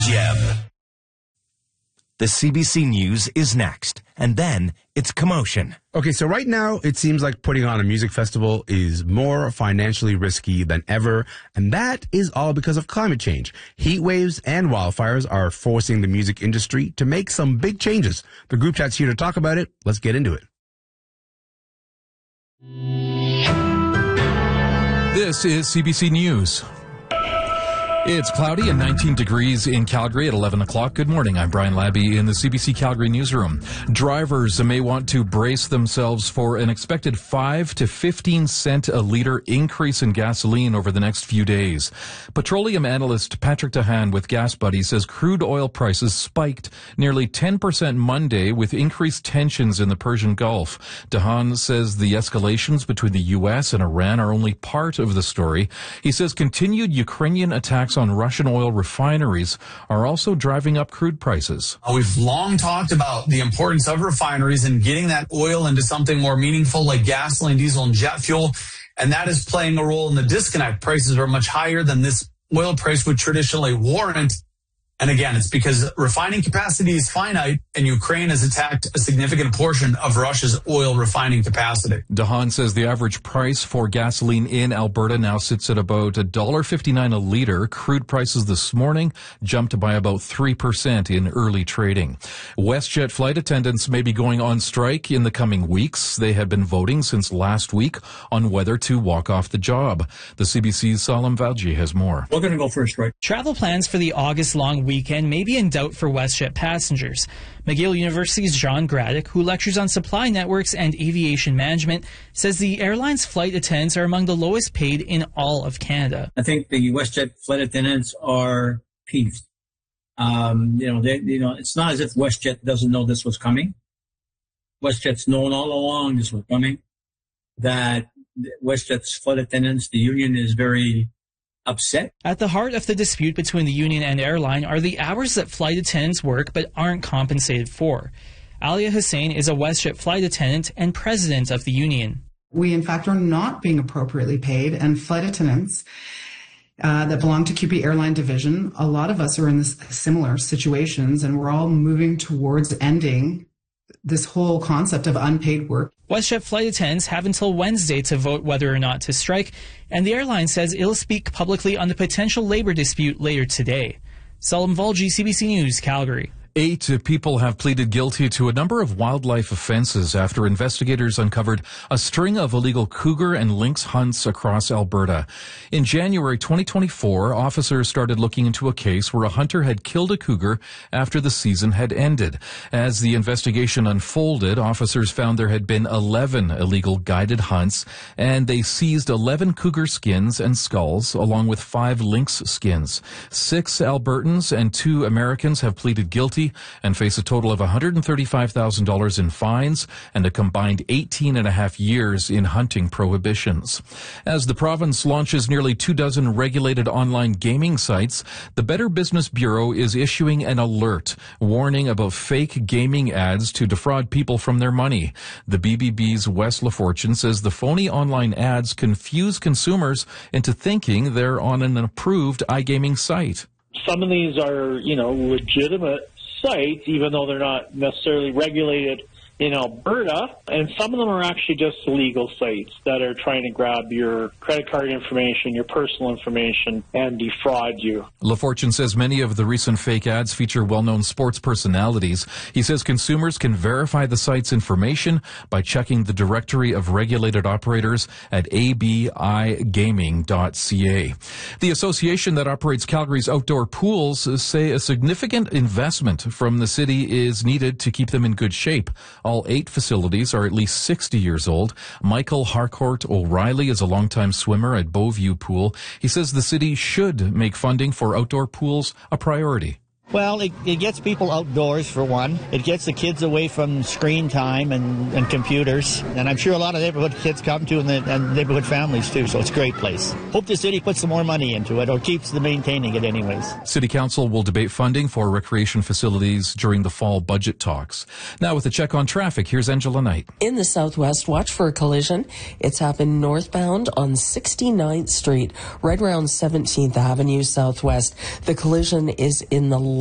Jeb. The CBC News is next, and then it's commotion. Okay, so right now it seems like putting on a music festival is more financially risky than ever, and that is all because of climate change. Heat waves and wildfires are forcing the music industry to make some big changes. The group chat's here to talk about it. Let's get into it. This is CBC News. It's cloudy and 19 degrees in Calgary at 11 o'clock. Good morning. I'm Brian Labby in the CBC Calgary newsroom. Drivers may want to brace themselves for an expected 5 to 15 cent a litre increase in gasoline over the next few days. Petroleum analyst Patrick Dahan with Gas Buddy says crude oil prices spiked nearly 10% Monday with increased tensions in the Persian Gulf. Dahan says the escalations between the U.S. and Iran are only part of the story. He says continued Ukrainian attacks on Russian oil refineries are also driving up crude prices. We've long talked about the importance of refineries and getting that oil into something more meaningful like gasoline, diesel, and jet fuel, and that is playing a role in the disconnect. Prices are much higher than this oil price would traditionally warrant. And again, it's because refining capacity is finite and Ukraine has attacked a significant portion of Russia's oil refining capacity. Dahan says the average price for gasoline in Alberta now sits at about $1.59 a litre. Crude prices this morning jumped by about 3% in early trading. WestJet flight attendants may be going on strike in the coming weeks. They have been voting since last week on whether to walk off the job. The CBC's Salam Valji has more. We're going to go for a strike. Travel plans for the August-long weekend may be in doubt for WestJet passengers. McGill University's John Graddick, who lectures on supply networks and aviation management, says the airline's flight attendants are among the lowest paid in all of Canada. I think the WestJet flight attendants are peeved. It's not as if WestJet doesn't know this was coming. WestJet's known all along this was coming. That WestJet's flight attendants, the union is very upset. At the heart of the dispute between the union and airline are the hours that flight attendants work but aren't compensated for. Alia Hussain is a WestJet flight attendant and president of the union. We, in fact, are not being appropriately paid, and flight attendants that belong to QP Airline Division, a lot of us are in similar situations, and we're all moving towards ending this whole concept of unpaid work. WestJet flight attendants have until Wednesday to vote whether or not to strike, and the airline says it'll speak publicly on the potential labor dispute later today. Salam Valji, CBC News, Calgary. 8 people have pleaded guilty to a number of wildlife offenses after investigators uncovered a string of illegal cougar and lynx hunts across Alberta. In January 2024, officers started looking into a case where a hunter had killed a cougar after the season had ended. As the investigation unfolded, officers found there had been 11 illegal guided hunts, and they seized 11 cougar skins and skulls, along with 5 lynx skins. 6 Albertans and 2 Americans have pleaded guilty and face a total of $135,000 in fines and a combined 18 and a half years in hunting prohibitions. As the province launches nearly 24 regulated online gaming sites, the Better Business Bureau is issuing an alert warning about fake gaming ads to defraud people from their money. The BBB's Wes LaFortune says the phony online ads confuse consumers into thinking they're on an approved iGaming site. Some of these are, legitimate sites, even though they're not necessarily regulated in Alberta, and some of them are actually just illegal sites that are trying to grab your credit card information, your personal information, and defraud you. LaFortune says many of the recent fake ads feature well-known sports personalities. He says consumers can verify the site's information by checking the directory of regulated operators at abigaming.ca. The association that operates Calgary's outdoor pools say a significant investment from the city is needed to keep them in good shape. All 8 facilities are at least 60 years old. Michael Harcourt O'Reilly is a longtime swimmer at Beauview Pool. He says the city should make funding for outdoor pools a priority. Well, it gets people outdoors, for one. It gets the kids away from screen time and computers. And I'm sure a lot of neighborhood kids come to, and neighborhood families, too. So it's a great place. Hope the city puts some more money into it, or keeps maintaining it anyways. City Council will debate funding for recreation facilities during the fall budget talks. Now with a check on traffic, here's Angela Knight. In the southwest, watch for a collision. It's happened northbound on 69th Street, right around 17th Avenue Southwest. The collision is in the